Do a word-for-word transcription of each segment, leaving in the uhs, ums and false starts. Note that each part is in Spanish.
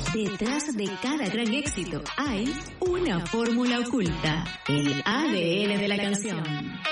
Detrás de cada gran éxito hay una fórmula oculta, el A D N de la canción.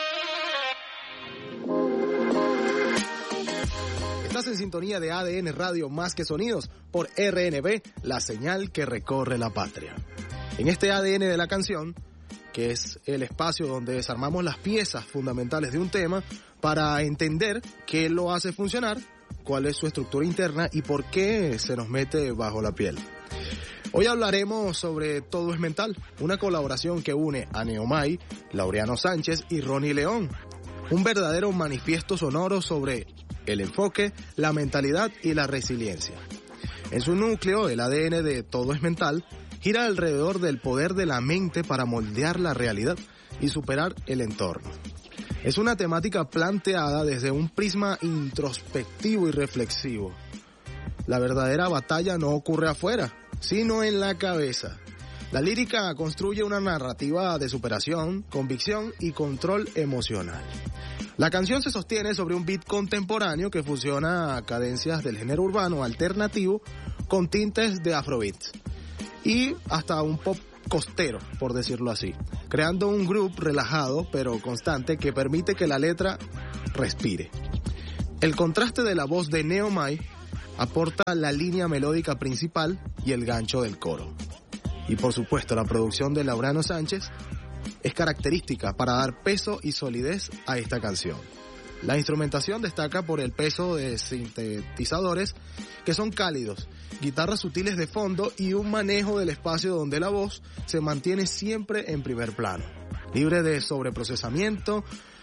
Estás en sintonía de A D N Radio Más que Sonidos por R N B, la señal que recorre la patria. En este A D N de la canción, que es el espacio donde desarmamos las piezas fundamentales de un tema para entender qué lo hace funcionar, cuál es su estructura interna y por qué se nos mete bajo la piel. Hoy hablaremos sobre Todo es Mental, una colaboración que une a Neomay, Laureano Sánchez y Ronnie León. Un verdadero manifiesto sonoro sobre el enfoque, la mentalidad y la resiliencia. En su núcleo, el A D N de Todo es Mental gira alrededor del poder de la mente para moldear la realidad y superar el entorno. Es una temática planteada desde un prisma introspectivo y reflexivo. La verdadera batalla no ocurre afuera, sino en la cabeza. La lírica construye una narrativa de superación, convicción y control emocional. La canción se sostiene sobre un beat contemporáneo que fusiona a cadencias del género urbano alternativo con tintes de afrobeat y hasta un pop costero, por decirlo así, creando un groove relajado pero constante que permite que la letra respire. El contraste de la voz de Neomay aporta la línea melódica principal y el gancho del coro. Y por supuesto, la producción de Laureano Sánchez es característica para dar peso y solidez a esta canción. La instrumentación destaca por el peso de sintetizadores que son cálidos, guitarras sutiles de fondo y un manejo del espacio donde la voz se mantiene siempre en primer plano, libre de sobreprocesamiento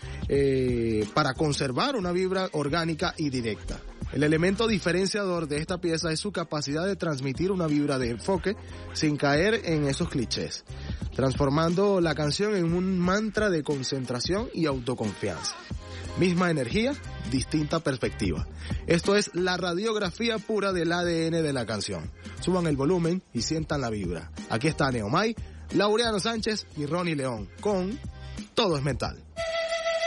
eh, para conservar una vibra orgánica y directa. El elemento diferenciador de esta pieza es su capacidad de transmitir una vibra de enfoque sin caer en esos clichés, transformando la canción en un mantra de concentración y autoconfianza. Misma energía, distinta perspectiva. Esto es la radiografía pura del A D N de la canción. Suban el volumen y sientan la vibra. Aquí está Neomay, Laureano Sánchez y Ronnie León con Todo es Mental.